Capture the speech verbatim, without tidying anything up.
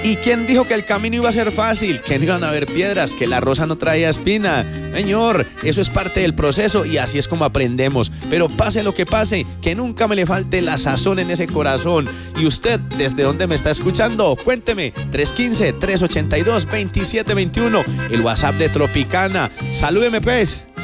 ¿Y quién dijo que el camino iba a ser fácil? Que no iban a haber piedras, que la rosa no traía espina. Señor, eso es parte del proceso y así es como aprendemos. Pero pase lo que pase, que nunca me le falte la sazón en ese corazón. ¿Y usted, desde dónde me está escuchando? Cuénteme, tres uno cinco, tres ocho dos, dos siete dos uno, el WhatsApp de Tropicana. Salúdeme, pues.